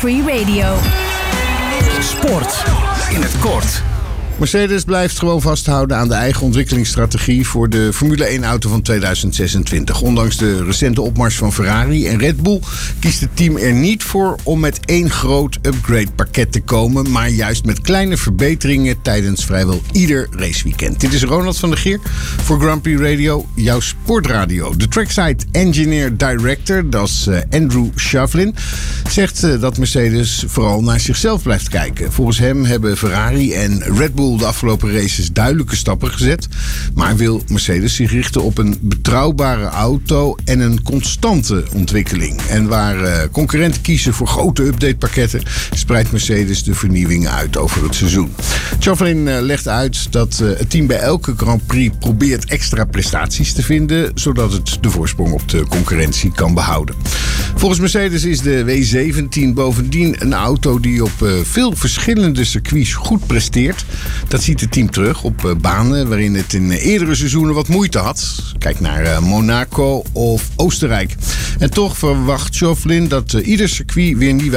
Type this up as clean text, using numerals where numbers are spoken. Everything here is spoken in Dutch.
Free Radio. Sport in het kort. Mercedes blijft gewoon vasthouden aan de eigen ontwikkelingsstrategie voor de Formule 1-auto van 2026. Ondanks de recente opmars van Ferrari en Red Bull kiest het team er niet voor om met één groot upgrade-pakket te komen, maar juist met kleine verbeteringen tijdens vrijwel ieder raceweekend. Dit is Ronald van der Geer voor Grand Prix Radio, jouw sportradio. De Trackside Engineer Director, dat is Andrew Shovlin, zegt dat Mercedes vooral naar zichzelf blijft kijken. Volgens hem hebben Ferrari en Red Bull de afgelopen races duidelijke stappen gezet, maar wil Mercedes zich richten op een betrouwbare auto en een constante ontwikkeling. En waar concurrenten kiezen voor grote updatepakketten, spreidt Mercedes de vernieuwingen uit over het seizoen. Shovlin legt uit dat het team bij elke Grand Prix probeert extra prestaties te vinden, zodat het de voorsprong op de concurrentie kan behouden. Volgens Mercedes is de W17 bovendien een auto die op veel verschillende circuits goed presteert. Dat ziet het team terug op banen waarin het in eerdere seizoenen wat moeite had. Kijk naar Monaco of Oostenrijk. En toch verwacht Shovlin dat ieder circuit weer nieuwe